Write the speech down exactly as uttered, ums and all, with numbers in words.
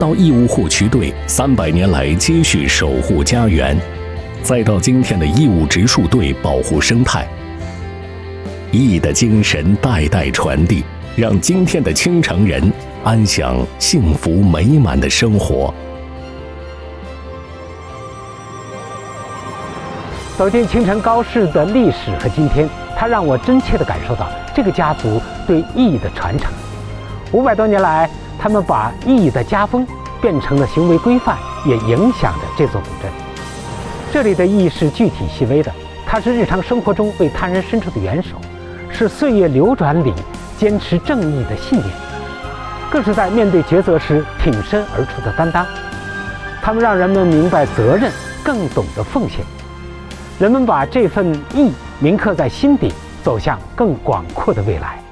到义务护区队三百年来接续守护家园，再到今天的义务植树队保护生态，义的精神代代传递，让今天的青城人安享幸福美满的生活。 走进青城高氏的历史和今天，它让我真切地感受到这个家族对义的传承。五百多年来，他们把义的家风变成了行为规范，也影响着这座古镇。这里的义是具体细微的，它是日常生活中为他人伸出的援手，是岁月流转里坚持正义的信念，更是在面对抉择时挺身而出的担当。他们让人们明白责任，更懂得奉献。人们把这份义铭刻在心底，走向更广阔的未来。